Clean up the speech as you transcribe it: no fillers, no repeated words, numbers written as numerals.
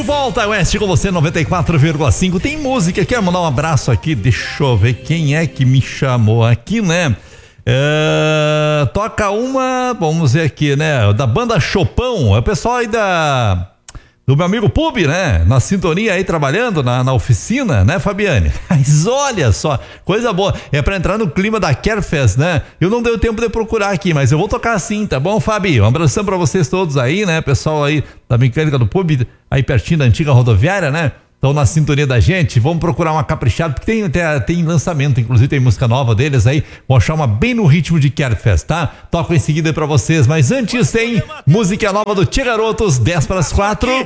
volta, Oeste, com você, 94,5. Tem música, quero mandar um abraço aqui, deixa eu ver quem é que me chamou aqui, né? Toca uma, vamos ver aqui, né? Da banda Chopão, é o pessoal aí do meu amigo Pub, né? Na sintonia aí, trabalhando na oficina, né, Fabiane? Mas olha só, coisa boa. É pra entrar no clima da Kerfest, né? Eu não deu tempo de procurar aqui, mas eu vou tocar sim, tá bom, Fabi? Um abração pra vocês todos aí, né? Pessoal aí da mecânica do Pub, aí pertinho da antiga rodoviária, né? Estão na sintonia da gente, vamos procurar uma caprichada, porque tem lançamento, inclusive tem música nova deles aí, vou achar uma bem no ritmo de Kerfest, tá? Toco em seguida pra vocês, mas antes tem música nova do Tia Garotos, 10 para as 4.